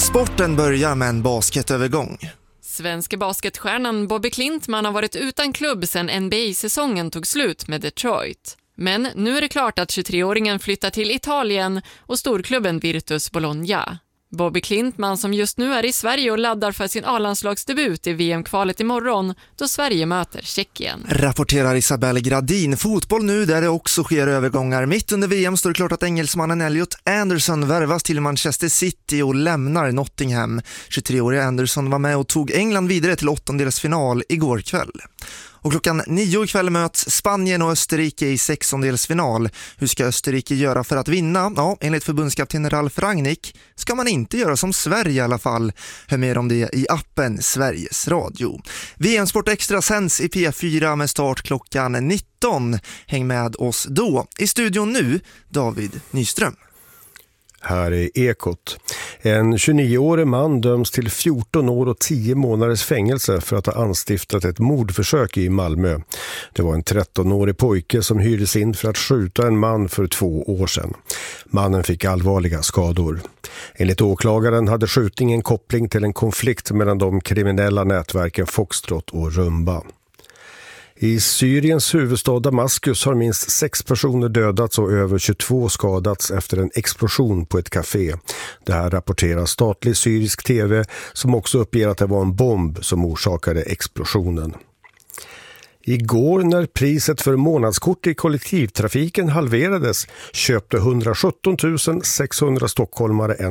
Sporten börjar med en basketövergång. Svenska basketstjärnan Bobby Klintman har varit utan klubb sedan NBA-säsongen tog slut med Detroit. Men nu är det klart att 23-åringen flyttar till Italien och storklubben Virtus Bologna. Bobby Klintman som just nu är i Sverige och laddar för sin A-landslagsdebut i VM-kvalet imorgon då Sverige möter Tjeckien. Rapporterar Isabelle Gradin. Fotboll nu där det också sker övergångar. Mitt under VM står det klart att engelsmannen Elliot Anderson värvas till Manchester City och lämnar Nottingham. 23-åriga Anderson var med och tog England vidare till åttondelsfinal igår kväll. Och klockan 9 ikväll möts Spanien och Österrike i sextondelsfinal. Hur ska Österrike göra för att vinna? Ja, enligt förbundskapten Ralf Rangnick ska man inte göra som Sverige i alla fall. Hör mer om det i appen Sveriges Radio. VM-sport extra sänds i P4 med start klockan 19. Häng med oss då. I studion nu, David Nyström. Här är Ekot. En 29-årig man döms till 14 år och 10 månaders fängelse för att ha anstiftat ett mordförsök i Malmö. Det var en 13-årig pojke som hyrdes in för att skjuta en man för 2 år sedan. Mannen fick allvarliga skador. Enligt åklagaren hade skjutningen koppling till en konflikt mellan de kriminella nätverken Foxtrot och Rumba. I Syriens huvudstad Damaskus har minst 6 personer dödats och över 22 skadats efter en explosion på ett café. Det här rapporterar statlig syrisk tv som också uppger att det var en bomb som orsakade explosionen. Igår när priset för månadskort i kollektivtrafiken halverades köpte 117 600 stockholmare en